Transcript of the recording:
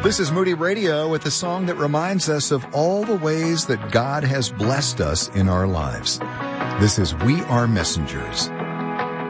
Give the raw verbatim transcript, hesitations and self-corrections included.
This is Moody Radio with a song that reminds us of all the ways that God has blessed us in our lives. This is We Are Messengers.